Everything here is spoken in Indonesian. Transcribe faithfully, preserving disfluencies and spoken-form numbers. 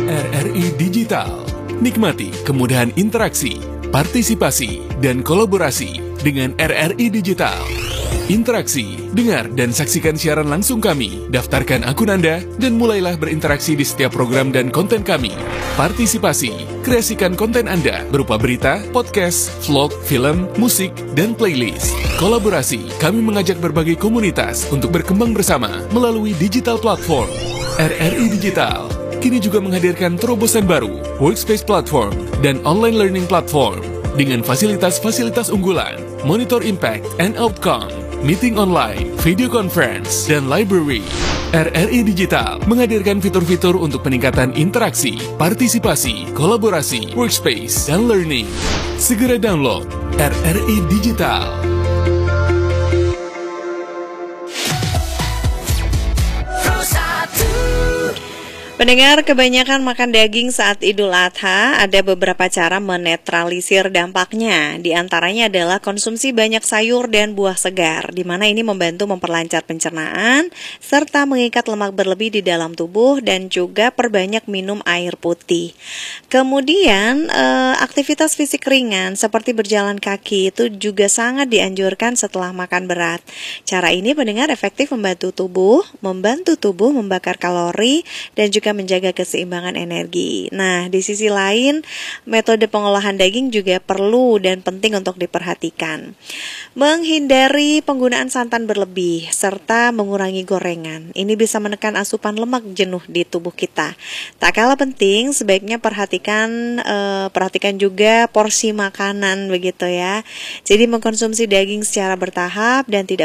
R R I Digital. Nikmati kemudahan interaksi, partisipasi, dan kolaborasi dengan R R I Digital. Interaksi, dengar dan saksikan siaran langsung kami, daftarkan akun Anda, dan mulailah berinteraksi di setiap program dan konten kami. Partisipasi, kreasikan konten Anda berupa berita, podcast, vlog, film, musik, dan playlist. Kolaborasi, kami mengajak berbagai komunitas untuk berkembang bersama melalui digital platform. R R I Digital kini juga menghadirkan terobosan baru, workspace platform, dan online learning platform dengan fasilitas-fasilitas unggulan, monitor impact and outcome, meeting online, video conference, dan library. R R I Digital menghadirkan fitur-fitur untuk peningkatan interaksi, partisipasi, kolaborasi, workspace, dan learning. Segera download R R I Digital. Pendengar, kebanyakan makan daging saat Idul Adha, ada beberapa cara menetralisir dampaknya. Di antaranya adalah konsumsi banyak sayur dan buah segar, di mana ini membantu memperlancar pencernaan, serta mengikat lemak berlebih di dalam tubuh, dan juga perbanyak minum air putih. Kemudian, eh, aktivitas fisik ringan seperti berjalan kaki itu juga sangat dianjurkan setelah makan berat. Cara ini, pendengar, efektif membantu tubuh, membantu tubuh membakar kalori, dan juga menjaga keseimbangan energi. Nah, di sisi lain, metode pengolahan daging juga perlu dan penting untuk diperhatikan. Menghindari penggunaan santan berlebih serta mengurangi gorengan. Ini bisa menekan asupan lemak jenuh di tubuh kita. Tak kalah penting, sebaiknya perhatikan eh, perhatikan juga porsi makanan begitu ya. Jadi mengkonsumsi daging secara bertahap dan tidak